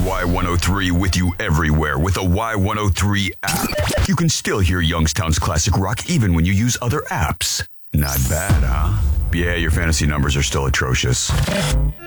Y103 with you everywhere with the Y103 app. You can still hear Youngstown's classic rock even when you use other apps. Not bad, huh? Yeah, your fantasy numbers are still atrocious.